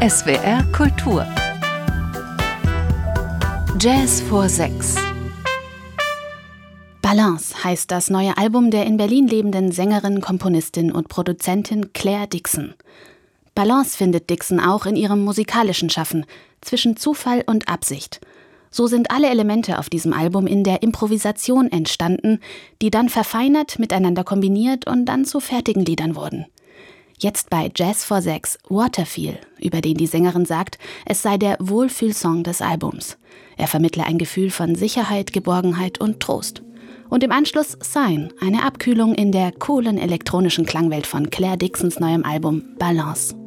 SWR Kultur. Jazz vor 6. Balance heißt das neue Album der in Berlin lebenden Sängerin, Komponistin und Produzentin Claire Dixon. Balance findet Dixon auch in ihrem musikalischen Schaffen, zwischen Zufall und Absicht. So sind alle Elemente auf diesem Album in der Improvisation entstanden, die dann verfeinert, miteinander kombiniert und dann zu fertigen Liedern wurden. Jetzt bei Jazz vor 6 Waterfeel, über den die Sängerin sagt, es sei der Wohlfühlsong des Albums. Er vermittle ein Gefühl von Sicherheit, Geborgenheit und Trost. Und im Anschluss Sign, eine Abkühlung in der coolen elektronischen Klangwelt von Claire Dixons neuem Album Balance.